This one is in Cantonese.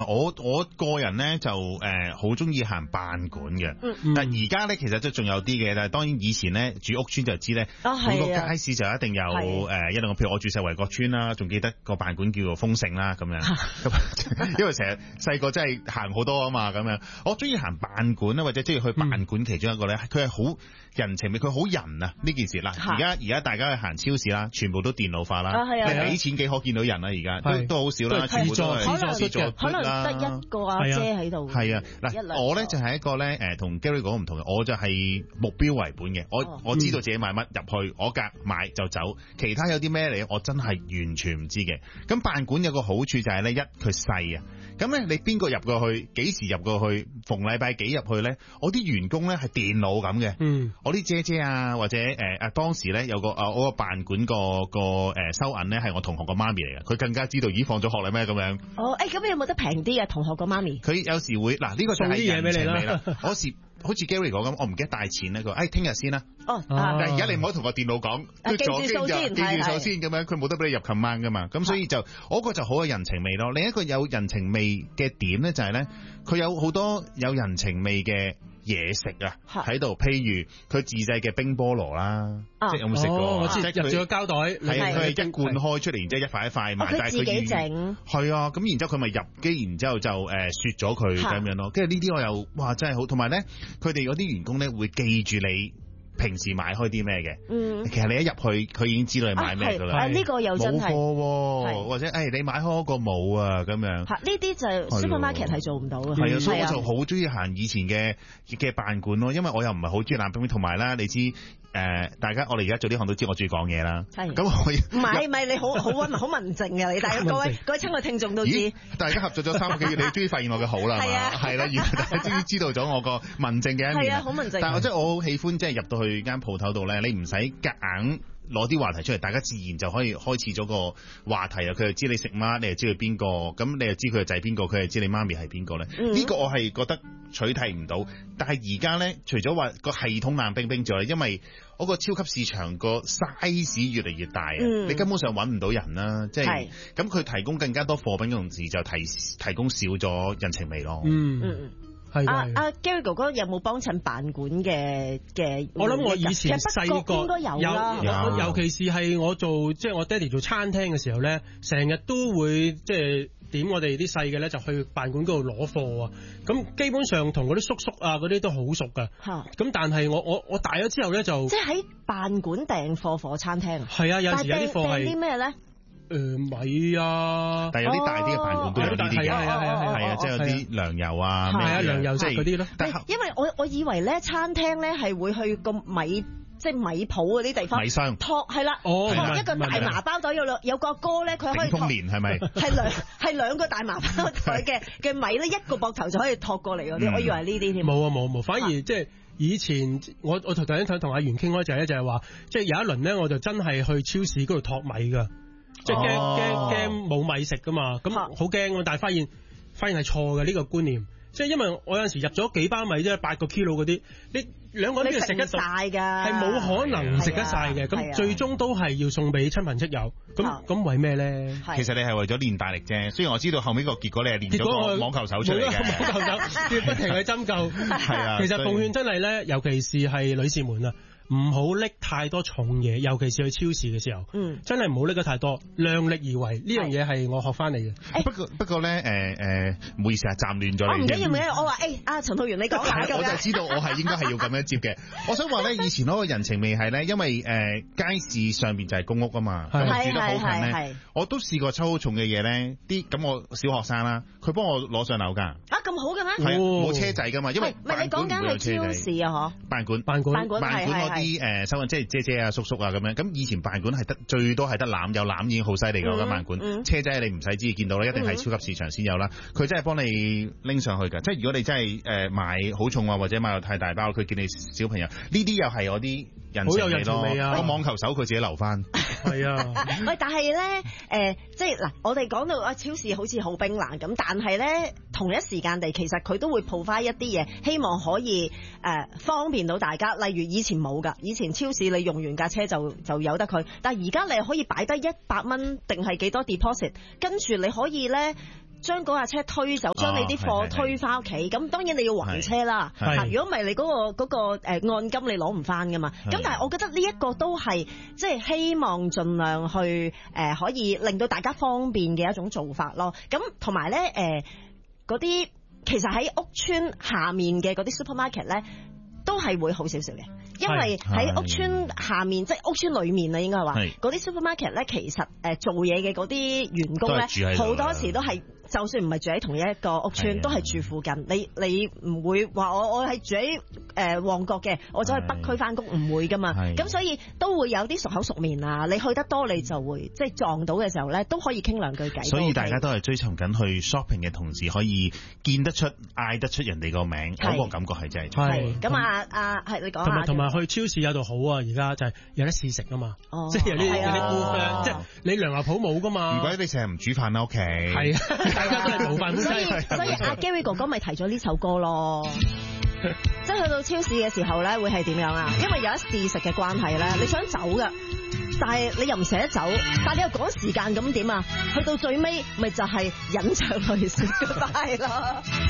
我個人咧就好中意行辦館嘅，但而家咧其實都仲有啲嘅，但係當然以前咧住屋村就知咧，每個街市就一定有一兩個，譬如我住石圍角村啦，仲記得個辦館叫做豐盛啦咁樣，咁因為成日細個真係行好多啊嘛咁樣，我中意行辦館啦，或者中意去辦館其中一個咧，佢係好人情味，佢好人啊呢件事嗱，而家大家去行超市啦，全部都電腦化啦，你俾錢幾可見到人啦，而家都好少啦，全部都係自助可能得一個阿姐喺度。 係啊，嗱，我咧就係一個咧同 Gary 講唔同嘅，我就係目標為本嘅，我知道自己買乜入去，我格買就走，其他有啲咩嚟，我真係完全唔知嘅。咁辦館有個好處就係咧，佢細啊，咁咧你邊個入過去，幾時入過去，逢禮拜幾入去咧，我啲員工咧係電腦咁嘅，我啲姐姐啊或者當時咧有個我個辦館個收銀咧係我同學個媽咪嚟嘅，佢更加知道咦放咗學啦咩咁樣。 咁有冇得平啲啊？同學個媽咪佢有時會呢個就係人情味啦。我時好似 Gary 講咁，我唔記得帶錢咧，佢話聽日先啦。但係而家你唔好同個電腦講，記住數先咁樣，佢冇得俾你入 command 噶嘛。咁所以就我個就好有人情味咯。另一個有人情味嘅點咧就係咧，佢有好多有人情味嘅嘢食啊喺度，譬如佢自製嘅冰菠蘿啦，即係有冇食過？ 我知入住個膠袋， 係佢係一罐開出嚟，然之後一塊一塊賣，但係佢自己整。係啊，咁然之後佢咪入機，然之後就雪咗佢咁樣咯。跟住呢啲我又哇真係好，同埋咧佢哋嗰啲員工咧會記住你平時買開啲咩嘅，其實你一入去佢已經知道你買咩噶啦。 呢個又真係冇貨，或者你買開嗰個冇啊咁樣。 呢啲就 supermarket 係做唔到嘅。 係啊，所以我就好中意行以前嘅辦館咯，因為我又唔係好中意冷冰冰，同埋啦，你知大家我哋而家做呢行都知我中意講嘢啦。咁我唔係你好文靜嘅你，但係各位親愛聽眾都知。 大家合作咗3個幾月，你終於發現我嘅好啦，係啦，大家終於知道咗我個文靜嘅一面。 係啊，好文靜。 但係我好喜歡即係入到去間鋪頭度咧，你唔使夾硬攞啲話題出嚟，大家自然就可以開始咗個話題啊！佢就知你食乜，你就知佢邊個，咁你就知佢就係邊個，佢就知你媽咪係邊個咧。呢個我係覺得取替唔到，但係而家咧，除咗話個系統冷冰冰之外，因為嗰個超級市場個 size 越嚟越大啊，你根本上揾唔到人啦，即係咁佢提供更加多貨品嘅同時，就提供少咗人情味咯。 阿 Gary 哥哥有冇幫襯辦館嘅？ 我諗我以前細個應該有啦， 尤其是係我做即係我爹哋做餐廳嘅時候咧，成日都會即係點我哋啲細嘅咧就去辦館嗰度攞貨啊。咁基本上同嗰啲叔叔啊嗰啲都好熟噶。咁但係我大咗之後咧就即係喺辦館訂貨餐廳啊。 係啊，有時有啲貨係訂啲咩咧？ 米啊， 但係有啲大啲嘅辦館都有呢啲嘅，係啊，即係有啲糧油啊， 糧油即係嗰啲咯。 因為我以為咧餐廳咧係會去個米即係米鋪嗰啲地方， 米箱托係啦，托一個大麻包袋，有個哥咧佢可以豐年係咪？ 係兩個大麻包袋嘅米咧，一個膊頭就可以托過嚟嗰啲，我以為係呢啲添。 冇，反而即係。以前我同頭先同阿袁傾開就係話，即係有一輪咧，我就真係去超市嗰度托米噶，即係驚冇米食噶嘛，咁好驚，但係發現係錯嘅呢個觀念，即係因為我有陣時入咗幾包米啫，8個 kilo 嗰啲，你兩個人都食得晒㗎，係冇可能食得晒嘅，咁最終都係要送俾親朋戚友，咁為咩咧？ 其實你係為咗練大力啫，雖然我知道後尾個結果你係練咗個網球手出嚟嘅， 網球手要不停去針灸，係啊，其實奉勸真係咧，尤其是係女士們啊。唔好拎太多重嘢，尤其是去超市嘅時候，真係唔好拎得太多，量力而為呢樣嘢係我學翻嚟嘅。 不過咧，唔好意思啊，站亂咗你。 唔緊要，我話阿陳浩源你講下我就知道我係應該係要咁樣接嘅。我想話咧，以前嗰個人情味係咧，因為街市上邊就係公屋啊嘛，咁住得好近咧，我都試過抽好重嘅嘢咧，咁我小學生啦，佢幫我攞上樓㗎。 咁好嘅咩？ 係冇車仔㗎嘛，因為你講緊係超市啊？ 辦館啲收銀即係姐姐啊叔叔啊咁樣，咁以前辦館係最多係得攬，有攬已經好犀利㗎。嗰間辦館車仔你唔使知見到啦，一定係超級市場先有啦。佢真係幫你拎上去㗎，即係如果你真係買好重啊，或者買到太大包，佢見你小朋友呢啲又係我啲人情味咯。個網球手佢自己留翻。 係啊， 喂，但係咧即係嗱，我哋講到超市好似好冰冷咁，但係咧同一時間地其實佢都會鋪翻一啲嘢，希望可以方便到大家。例如以前冇㗎，以前超市你用完架車就由得佢，但係而家你可以擺低100蚊定係幾多 deposit，跟住你可以咧將嗰架車推走，將你啲貨推翻屋企。咁當然你要還車啦。如果唔係你嗰個按金你攞唔翻噶嘛。咁但係我覺得呢一個都係即係希望盡量去可以令到大家方便嘅一種做法咯。咁同埋咧嗰啲其實喺屋邨下面嘅嗰啲 supermarket 咧，都係會好少少嘅，因為喺屋邨下面，即係屋邨裏面啊，應該係話嗰啲 supermarket 咧，其實做嘢嘅嗰啲員工咧，好多時都係。就算唔係住喺同一個屋邨，都係住附近。你唔會話我係住喺旺角嘅，我走去北區翻工，唔會噶嘛。咁所以都會有啲熟口熟面啊。你去得多，你就會即係撞到嘅時候咧，都可以傾兩句偈。 所以大家都係追尋緊去 shopping 嘅同時，可以見得出、嗌得出人哋個名，嗰個感覺係真係。 係咁係你講下。 同埋去超市有度好啊！而家就係有得試食啊嘛，即係有啲即係你涼牙鋪冇噶嘛。 如果你成日唔煮飯喺屋企，係。大家都係冇飯所以阿 Gary 哥哥咪提咗呢首歌咯，即係去到超市嘅時候咧，會係點樣啊？因為有一試食嘅關係咧，你想走噶，但係你又唔捨得走，但係你又趕時間咁點啊？去到最尾咪就係忍着淚說拜咯。